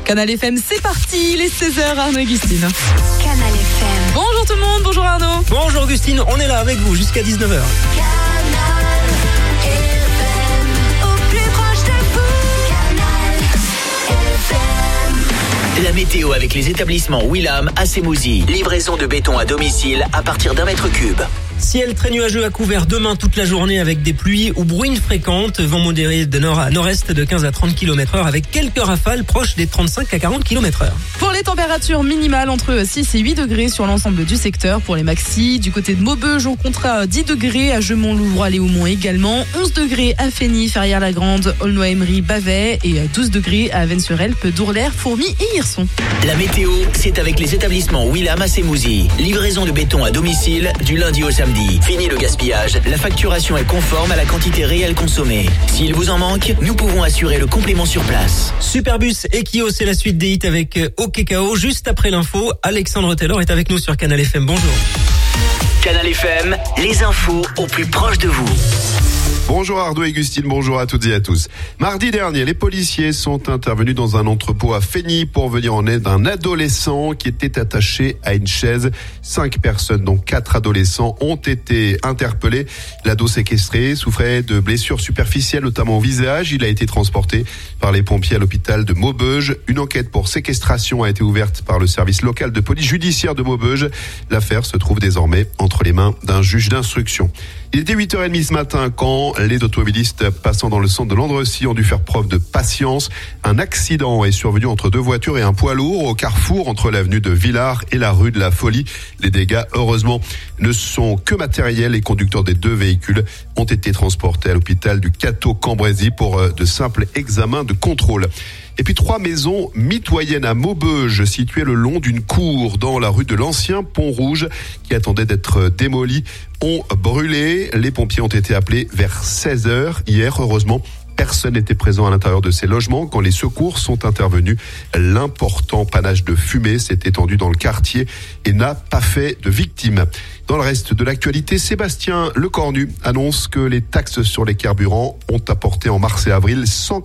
Canal FM, c'est parti, les 16h, Arnaud et Augustine. Canal FM. Bonjour tout le monde, bonjour Arnaud. Bonjour Augustine, on est là avec vous jusqu'à 19h. Canal FM, au plus proche de vous. Canal FM. La météo avec les établissements Willam à Sémouzy. Livraison de béton à domicile à partir d'1 mètre cube. Ciel très nuageux à couvert demain toute la journée avec des pluies ou bruines fréquentes. Vent modéré de nord à nord-est de 15 à 30 km/h avec quelques rafales proches des 35 à 40 km/h. Pour les températures minimales, entre 6 et 8 degrés sur l'ensemble du secteur. Pour les maxis, du côté de Maubeuge, on comptera 10 degrés à Jeumont-Louvre, Léaumont également. 11 degrés à Fény, Ferrières-la-Grande, Aulnoy-Emery, Bavay. Et 12 degrés à Vennes-sur-Helpe, Dourlers, Fourmies et Hirson. La météo, c'est avec les établissements Willam à Sémouzy. Livraison de béton à domicile du lundi au samedi. Fini le gaspillage, la facturation est conforme à la quantité réelle consommée. S'il vous en manque, nous pouvons assurer le complément sur place. Superbus et Kyo, c'est la suite des hits avec OKKO. Juste après l'info, Alexandre Taylor est avec nous sur Canal FM. Bonjour. Canal FM, les infos au plus proche de vous. Bonjour Arnaud et Augustine, bonjour à toutes et à tous. Mardi dernier, les policiers sont intervenus dans un entrepôt à Fény pour venir en aide d'un adolescent qui était attaché à une chaise. 5 personnes, dont 4 adolescents, ont été interpellés. L'ado séquestré souffrait de blessures superficielles, notamment au visage. Il a été transporté par les pompiers à l'hôpital de Maubeuge. Une enquête pour séquestration a été ouverte par le service local de police judiciaire de Maubeuge. L'affaire se trouve désormais entre les mains d'un juge d'instruction. Il était 8h30 ce matin quand les automobilistes passant dans le centre de Landrecies ont dû faire preuve de patience. Un accident est survenu entre 2 voitures et un poids lourd au carrefour entre l'avenue de Villars et la rue de la Folie. Les dégâts, heureusement, ne sont que matériels. Les conducteurs des 2 véhicules ont été transportés à l'hôpital du Cateau-Cambrésis pour de simples examens de contrôle. Et puis 3 maisons mitoyennes à Maubeuge, situées le long d'une cour dans la rue de l'Ancien Pont-Rouge, qui attendait d'être démolies, ont brûlé. Les pompiers ont été appelés vers 16h hier. Heureusement, personne n'était présent à l'intérieur de ces logements quand les secours sont intervenus. L'important panache de fumée s'est étendu dans le quartier et n'a pas fait de victimes. Dans le reste de l'actualité, Sébastien Lecornu annonce que les taxes sur les carburants ont apporté en mars et avril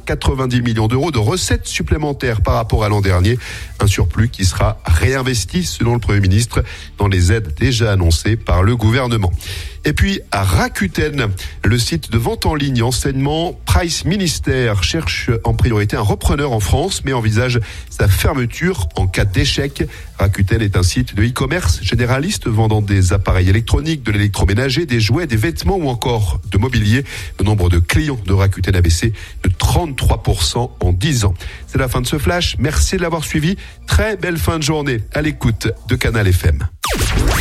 190 millions d'euros de recettes supplémentaires par rapport à l'an dernier. Un surplus qui sera réinvesti, selon le Premier ministre, dans les aides déjà annoncées par le gouvernement. Et puis, à Rakuten, le site de vente en ligne enseignement Price Minister cherche en priorité un repreneur en France, mais envisage sa fermeture en cas d'échec. Rakuten est un site de e-commerce généraliste vendant des appareils électroniques, de l'électroménager, des jouets, des vêtements ou encore de mobilier. Le nombre de clients de Rakuten a baissé de 33% en 10 ans. C'est la fin de ce flash. Merci de l'avoir suivi. Très belle fin de journée à l'écoute de Canal FM.